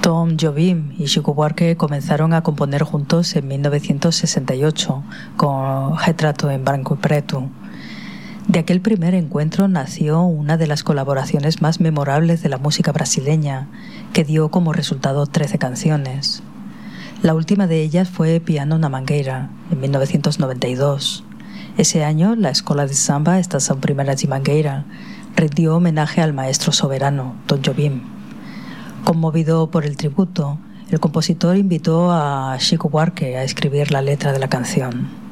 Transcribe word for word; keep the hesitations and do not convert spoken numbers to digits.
Tom Jobim y Chico Buarque comenzaron a componer juntos en mil novecientos sesenta y ocho con Retrato en Branco y Preto. De aquel primer encuentro nació una de las colaboraciones más memorables de la música brasileña, que dio como resultado trece canciones. La última de ellas fue Piano na Mangueira, en mil novecientos noventa y dos. Ese año, la Escola de Samba Estação Primera de Mangueira rindió homenaje al maestro soberano, Tom Jobim. Conmovido por el tributo, el compositor invitó a Chico Buarque a escribir la letra de la canción.